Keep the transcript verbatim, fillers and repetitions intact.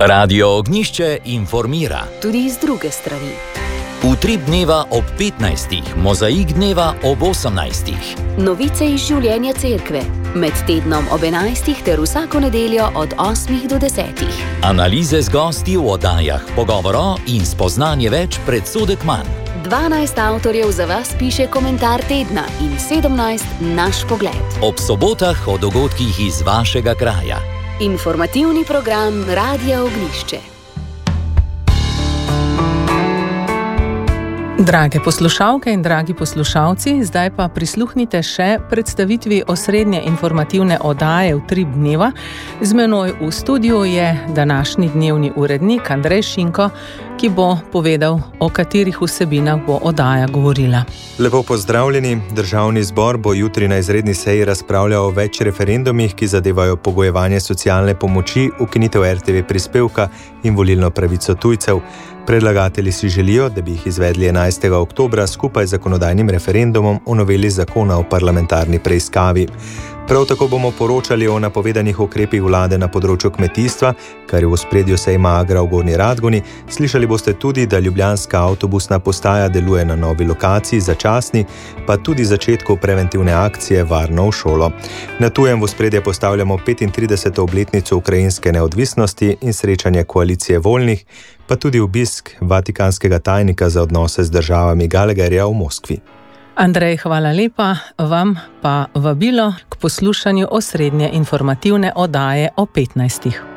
Radio Ognjišče informira. Tudi iz druge strani. Utrip dneva ob petnajstih, mozaik dneva ob osemnajstih. Novice iz življenja cerkve. Med tednom ob enajstih ter vsako nedeljo od osmih do desetih. Analize z gosti v oddajah, pogovoro in spoznanje več, predsodek manj. dvanajst avtorjev za vas piše komentar tedna in sedemnajst naš pogled. Ob sobotah o dogodkih iz vašega kraja. Informativni program Radia Ognjišče. Drage poslušalke in dragi poslušalci, zdaj pa prisluhnite še predstavitvi osrednje informativne oddaje Utrip dneva. Z menoj v studiu je današnji dnevni urednik Andrej Šinko, ki bo povedal, o katerih vsebinah bo oddaja govorila. Lepo pozdravljeni. Državni zbor bo jutri na izredni seji razpravljal o več referendumih, ki zadevajo pogojevanje socialne pomoči, ukinitev er te ve prispevka in volilno pravico tujcev. Predlagatelji si želijo, da bi jih izvedli enajstega oktobra skupaj z zakonodajnim referendumom o noveli zakona o parlamentarni preiskavi. Prav tako bomo poročali o napovedanih ukrepih vlade na področju kmetijstva, kar je v ospredju sejma Agra v Gornji Radgoni. Slišali boste tudi, da ljubljanska avtobusna postaja deluje na novi lokaciji, začasni, pa tudi začetku preventivne akcije Varno v šolo. Na tujem v ospredje postavljamo petintrideseto obletnico ukrajinske neodvisnosti in srečanje koalicije voljnih, pa tudi obisk vatikanskega tajnika za odnose z državami Gallagherja v Moskvi. Andrej, hvala lepa, vam pa vabilo k poslušanju osrednje informativne oddaje o petnajstih.